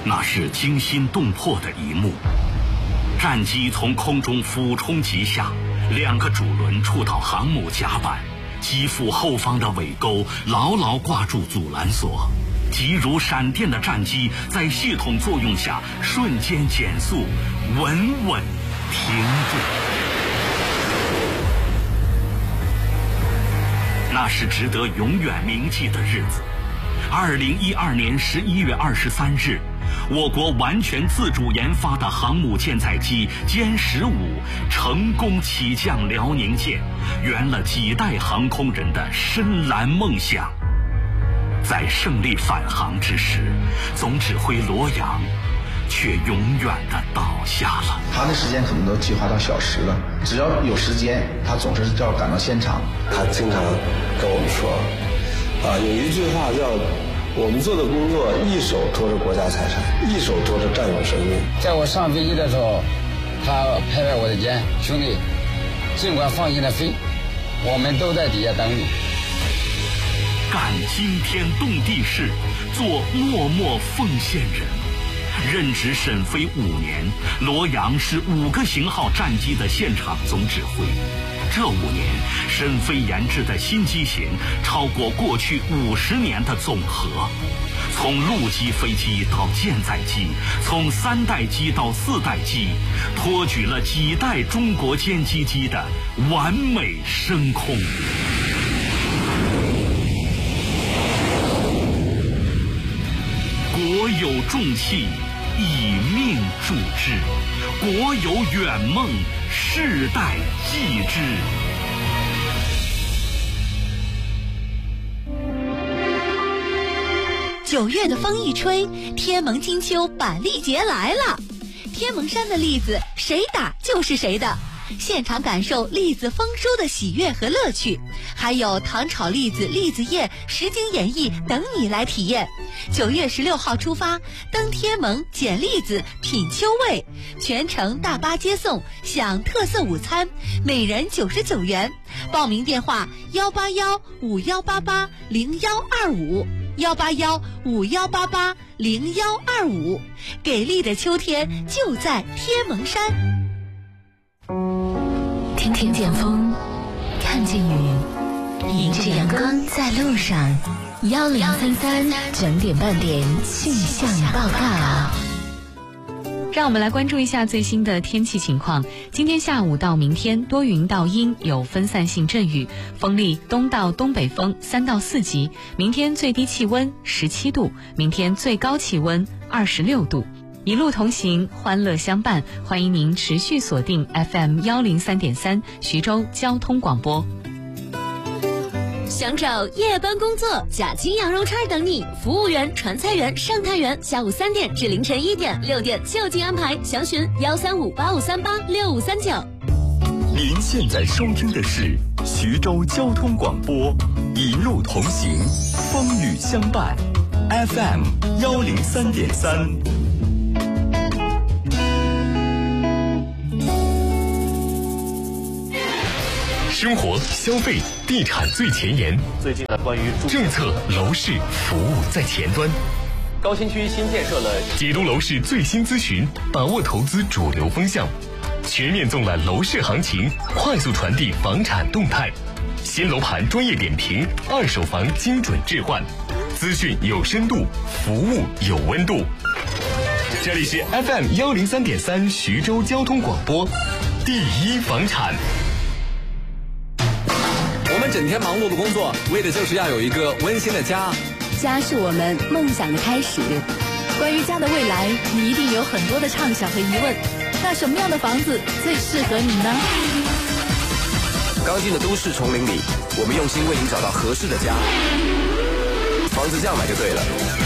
那是惊心动魄的一幕。战机从空中俯冲急下，2个主轮触到航母甲板，机腹后方的尾钩牢牢挂住阻拦索，急如闪电的战机在系统作用下瞬间减速，稳稳停住。那是值得永远铭记的日子。2012年11月23日，我国完全自主研发的航母舰载机歼15成功起降辽宁舰，圆了几代航空人的深蓝梦想。在胜利返航之时，总指挥罗阳却永远地倒下了。 他的时间可能都计划到小时了，只要有时间，他总是要赶到现场。 他经常跟我们说，有一句话叫“我们做的工作一手托着国家财产，一手托着战友生命”。 在我上飞机的时候，他拍拍我的肩，兄弟，尽管放心的飞，我们都在底下等你。 干惊天动地事，做默默奉献人。任职沈飞5年，罗阳是5个型号战机的现场总指挥。这5年，沈飞研制的新机型超过过去50年的总和。从陆基飞机到舰载机，从3代机到4代机，托举了几代中国歼击机的完美升空。国有重器，以命铸之；国有远梦，世代继之。 9月的风一吹，天蒙金秋板栗节来了。天蒙山的栗子，谁打就是谁的。现场感受栗子丰收的喜悦和乐趣，还有糖炒栗子、栗子宴、实景演绎等你来体验。9月16号出发，登天蒙捡栗子品秋味，全程大巴接送，享特色午餐，每人99元。报名电话18151880125，18151880125。给力的秋天就在天蒙山。 听见风，看见雨，迎着阳光在路上。1033整点半点气象报告。 让我们来关注一下最新的天气情况。今天下午到明天多云到阴，有分散性阵雨，风力东到东北风3到4级。明天最低气温17度，明天最高气温26度。一路同行，欢乐相伴，欢迎您持续锁定 FM 103.3徐州交通广播。 想找夜班工作，假期羊肉串等你，服务员、传菜员、上菜员，下午3点至凌晨1点，6点就近安排，详询13585386539。 您现在收听的是徐州交通广播，一路同行，风雨相伴 ，FM 103.3。生活、消费、地产最前沿。 最近呢，关于政策、楼市、服务在前端。 高新区新建设了解读楼市最新资讯，把握投资主流风向，全面纵览楼市行情，快速传递房产动态。新楼盘专业点评，二手房精准置换，资讯有深度，服务有温度。这里是 FM 103.3徐州交通广播，第一房产。 我们整天忙碌的工作，为的就是要有一个温馨的家。 家是我们梦想的开始。关于家的未来，你一定有很多的畅想和疑问。那什么样的房子最适合你呢？ 刚进的都市丛林里，我们用心为您找到合适的家。房子这样买就对了。